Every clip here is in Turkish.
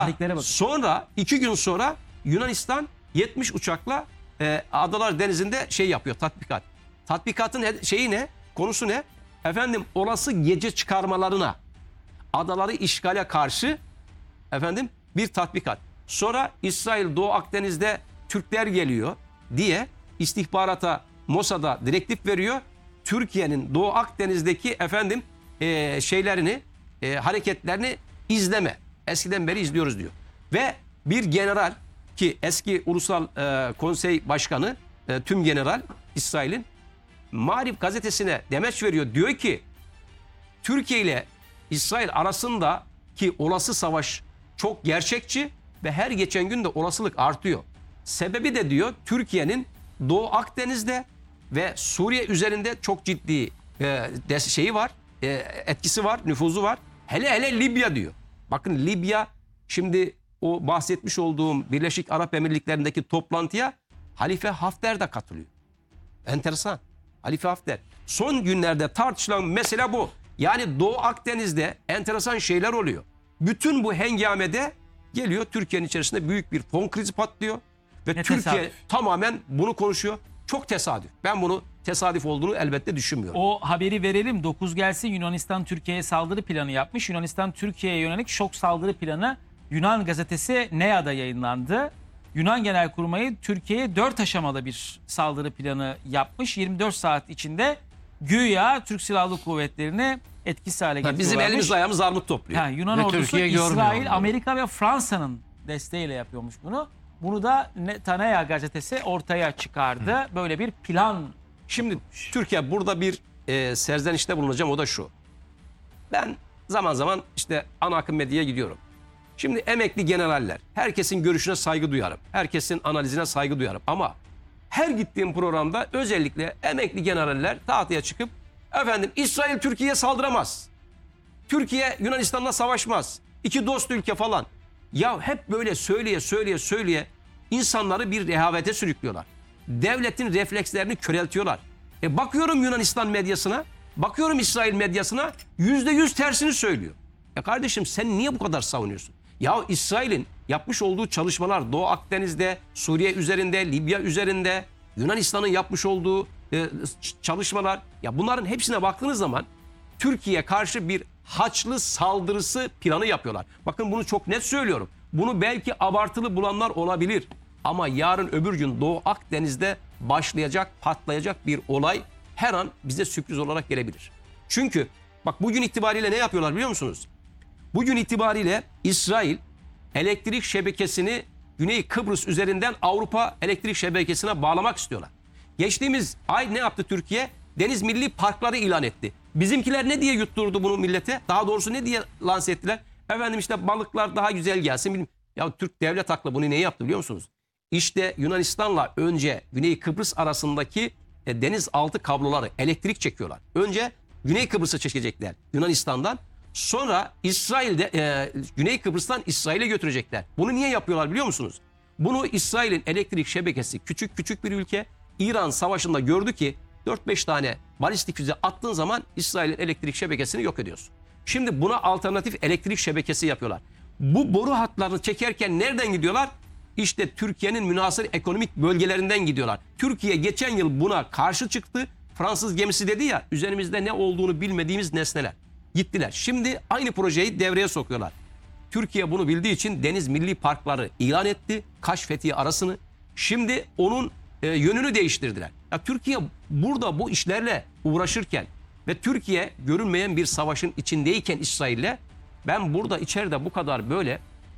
Sonra 2 gün sonra Yunanistan 70 uçakla Adalar Denizi'nde şey yapıyor, tatbikat. Tatbikatın şeyi ne? Konusu ne? Efendim olası gece çıkarmalarına, adaları işgale karşı bir tatbikat. Sonra İsrail Doğu Akdeniz'de Türkler geliyor diye istihbarata, Mossad'a direktif veriyor. Türkiye'nin Doğu Akdeniz'deki hareketlerini izleme. Eskiden beri izliyoruz diyor. Ve bir general ki eski Ulusal Konsey Başkanı tüm general İsrail'in Marif gazetesine demeç veriyor. Diyor ki Türkiye ile İsrail arasındaki olası savaş çok gerçekçi ve her geçen gün de olasılık artıyor. Sebebi de diyor Türkiye'nin Doğu Akdeniz'de ve Suriye üzerinde çok ciddi etkisi var, nüfuzu var. Hele Libya diyor. Bakın Libya, şimdi o bahsetmiş olduğum Birleşik Arap Emirlikleri'ndeki toplantıya Halife Hafter de katılıyor. Enteresan. Halife Hafter. Son günlerde tartışılan mesele bu. Yani Doğu Akdeniz'de enteresan şeyler oluyor. Bütün bu hengamede geliyor Türkiye'nin içerisinde büyük bir fon krizi patlıyor. Ve Türkiye tesadüf. Tamamen bunu konuşuyor. Çok tesadüf. Ben bunu tesadüf olduğunu elbette düşünmüyorum. O haberi verelim. 9 gelsin, Yunanistan Türkiye'ye saldırı planı yapmış. Yunanistan Türkiye'ye yönelik şok saldırı planı Yunan gazetesi Nea'da yayınlandı. Yunan Genelkurmayı Türkiye'ye 4 aşamalı bir saldırı planı yapmış. 24 saat içinde güya Türk Silahlı Kuvvetleri'ni etkisiz hale getiriyorlarmış. Bizim elimiz ayağımız armut topluyor. Yunan ordusu İsrail, Amerika ve Fransa'nın desteğiyle yapıyormuş bunu. Bunu da Tanea gazetesi ortaya çıkardı. Böyle bir plan. Şimdi Türkiye burada bir serzenişte bulunacağım, o da şu. Ben zaman zaman işte ana akım medyaya gidiyorum. Şimdi emekli generaller, herkesin görüşüne saygı duyarım. Herkesin analizine saygı duyarım. Ama her gittiğim programda özellikle emekli generaller tahtaya çıkıp İsrail Türkiye'ye saldıramaz. Türkiye Yunanistan'la savaşmaz. İki dost ülke falan. Ya hep böyle söyleye insanları bir rehavete sürüklüyorlar. Devletin reflekslerini köreltiyorlar. Bakıyorum Yunanistan medyasına, bakıyorum İsrail medyasına, %100 tersini söylüyor. Kardeşim sen niye bu kadar savunuyorsun? Ya İsrail'in yapmış olduğu çalışmalar Doğu Akdeniz'de, Suriye üzerinde, Libya üzerinde, Yunanistan'ın yapmış olduğu çalışmalar, ya bunların hepsine baktığınız zaman Türkiye'ye karşı bir Haçlı saldırısı planı yapıyorlar. Bakın bunu çok net söylüyorum. Bunu belki abartılı bulanlar olabilir. Ama yarın öbür gün Doğu Akdeniz'de başlayacak, patlayacak bir olay her an bize sürpriz olarak gelebilir. Çünkü bak bugün itibariyle ne yapıyorlar biliyor musunuz? Bugün itibariyle İsrail elektrik şebekesini Güney Kıbrıs üzerinden Avrupa elektrik şebekesine bağlamak istiyorlar. Geçtiğimiz ay ne yaptı Türkiye? Deniz Milli Parkları ilan etti. Bizimkiler ne diye yutturdu bunu millete? Daha doğrusu ne diye lanse ettiler? İşte balıklar daha güzel gelsin. Ya Türk devlet aklı bunu neyi yaptı biliyor musunuz? İşte Yunanistan'la önce Güney Kıbrıs arasındaki denizaltı kabloları elektrik çekiyorlar. Önce Güney Kıbrıs'a çekecekler Yunanistan'dan. Sonra Güney Kıbrıs'tan İsrail'e götürecekler. Bunu niye yapıyorlar biliyor musunuz? Bunu İsrail'in elektrik şebekesi küçük bir ülke. İran Savaşı'nda gördü ki 4-5 tane balistik füze attığın zaman İsrail'in elektrik şebekesini yok ediyorsun. Şimdi buna alternatif elektrik şebekesi yapıyorlar. Bu boru hatlarını çekerken nereden gidiyorlar? İşte Türkiye'nin münhasır ekonomik bölgelerinden gidiyorlar. Türkiye geçen yıl buna karşı çıktı. Fransız gemisi dedi ya, üzerimizde ne olduğunu bilmediğimiz nesneler. Gittiler. Şimdi aynı projeyi devreye sokuyorlar. Türkiye bunu bildiği için Deniz Milli Parkları ilan etti. Kaş Fethiye arasını. Şimdi onun yönünü değiştirdiler. Ya Türkiye burada bu işlerle uğraşırken ve Türkiye görünmeyen bir savaşın içindeyken İsrail'le, ben burada içeride bu kadar böyle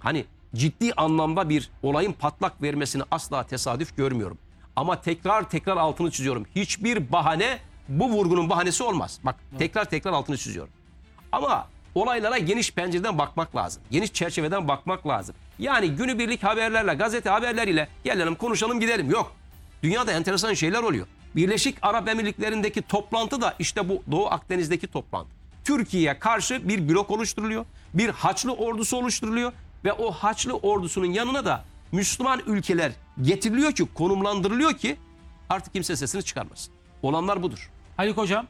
ciddi anlamda bir olayın patlak vermesini asla tesadüf görmüyorum. Ama tekrar altını çiziyorum. Hiçbir bahane bu vurgunun bahanesi olmaz. Bak tekrar altını çiziyorum. Ama olaylara geniş pencereden bakmak lazım. Geniş çerçeveden bakmak lazım. Yani günübirlik haberlerle, gazete haberleriyle gelelim konuşalım gidelim. Yok. Dünyada enteresan şeyler oluyor. Birleşik Arap Emirlikleri'ndeki toplantı da işte bu Doğu Akdeniz'deki toplantı. Türkiye'ye karşı bir blok oluşturuluyor. Bir Haçlı ordusu oluşturuluyor. Ve o Haçlı ordusunun yanına da Müslüman ülkeler getiriliyor ki, konumlandırılıyor ki artık kimse sesini çıkarmasın. Olanlar budur. Haluk Hocam.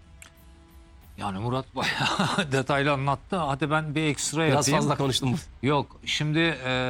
Yani Murat bayağı detaylı anlattı. Hadi ben bir ekstra yapayım. Biraz fazla konuştum. Yok şimdi...